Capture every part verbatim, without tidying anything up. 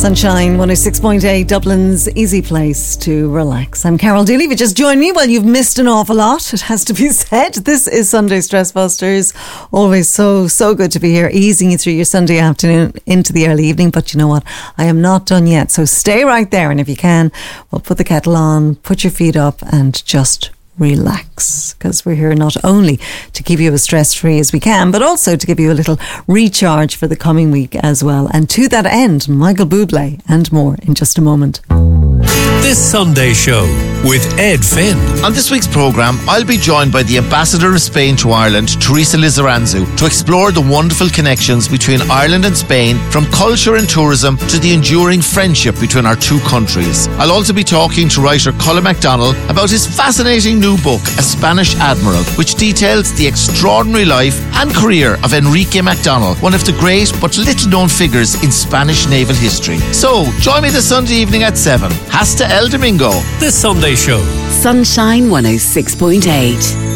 Sunshine one oh six point eight, Dublin's easy place to relax. I'm Carol Dooley. If you just joined me, well, you've missed an awful lot, it has to be said. This is Sunday Stress Busters. Always so, so good to be here, easing you through your Sunday afternoon into the early evening. But you know what? I am not done yet. So stay right there. And if you can, well, put the kettle on, put your feet up and just relax, because we're here not only to keep you as stress-free as we can, but also to give you a little recharge for the coming week as well. And to that end, Michael Bublé and more in just a moment. This Sunday Show with Ed Finn. On this week's programme, I'll be joined by the Ambassador of Spain to Ireland, Teresa Lizarazu, to explore the wonderful connections between Ireland and Spain, from culture and tourism to the enduring friendship between our two countries. I'll also be talking to writer Colin MacDonald about his fascinating new book, A Spanish Admiral, which details the extraordinary life and career of Enrique MacDonald, one of the great but little-known figures in Spanish naval history. So, join me this Sunday evening at seven. Hasta El Domingo. This Sunday Show. Sunshine one oh six point eight.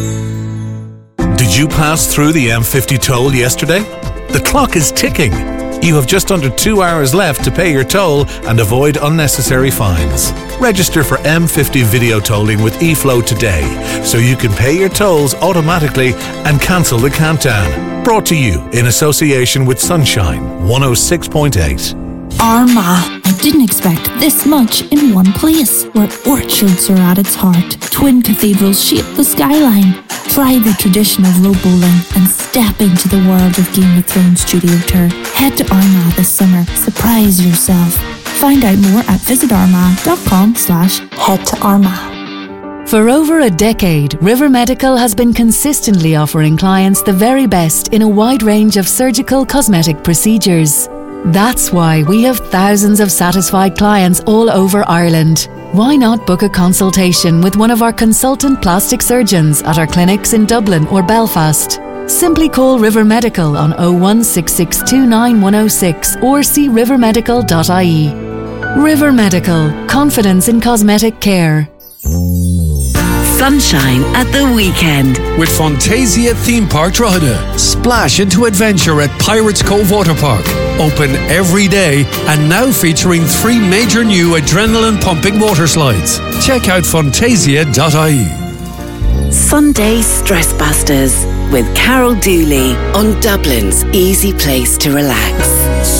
Did you pass through the M fifty toll yesterday? The clock is ticking. You have just under two hours left to pay your toll and avoid unnecessary fines. Register for M fifty video tolling with eFlow today so you can pay your tolls automatically and cancel the countdown. Brought to you in association with Sunshine one oh six point eight. Armagh. I didn't expect this much in one place, where orchards are at its heart. Twin cathedrals shape the skyline. Try the tradition of rope bowling and step into the world of Game of Thrones studio tour. Head to Armagh this summer. Surprise yourself. Find out more at visitarmagh.com slash head to Armagh. For over a decade, River Medical has been consistently offering clients the very best in a wide range of surgical cosmetic procedures. That's why we have thousands of satisfied clients all over Ireland. Why not book a consultation with one of our consultant plastic surgeons at our clinics in Dublin or Belfast? Simply call River Medical on oh one six six two nine one oh six or see river medical dot I E. River Medical. Confidence in cosmetic care. Sunshine at the weekend. With Fantasia Theme Park Drogheda. Splash into adventure at Pirates Cove Water Park. Open every day and now featuring three major new adrenaline-pumping water slides. Check out fantasia dot I E. Sunday Stress Busters with Carol Dooley on Dublin's easy place to relax.